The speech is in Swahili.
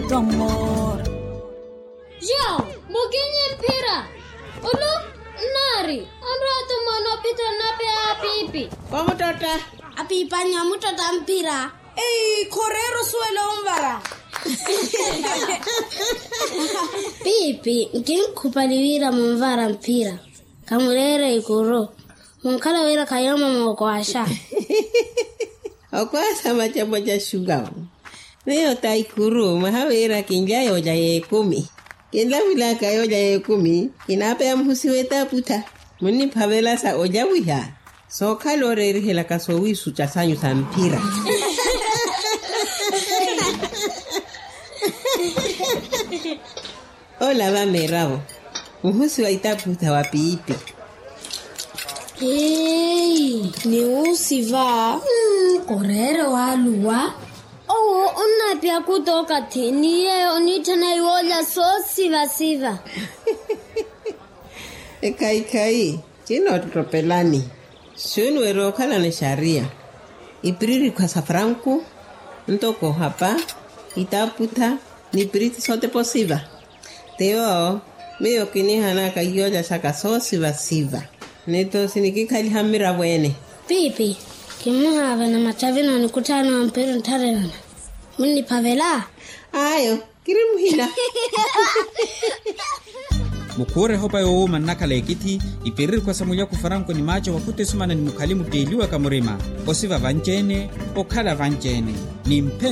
dongor. Yo, mugini mpira. Ulu, nari. Amrato mano pita nape apipi. Como tota? Apipanya mutota mpira. Korero suelo umbara. Pipi, nkikupaliwira mumvara mpira. Kamurere ikuro. Munkala wira kayama mwakwasha. Okwasa machabo ja shuga. Neo taikuru mahawira kinjayo ja 10. Kinda wila kayo ja 10. Inape amhusi weta puta. Muni pavela sa ojawiha. So kalore hela kasowi suchasanyo sa mpira. Hola va merao. Mhusi wa itaputa wa pipi. Ni usiva. Korere waluwa. Unapia kutoka tiniye onitana yola so siva. Kai. Chino tropelani. Shunu erokana na sharia. Ipriri kwa safranku. Ntoko hapa. Itaputa. Ni priti sote posiva. Teo. Meo kini hanaka yoja saka so siva. Neto sinikikali hamira wene. Pipi. Kimuha na machavina nikutana wa mpira ntarelana. Muni pavela. Ayo. Kirimuhila. Mukure hopa yo manaka lekiti ipirir kwa samulia kufaranko ni macho wakute sumana ni mukalimu deliwa kamurima. Osiva vanjene, okala vanjene. Ni mpe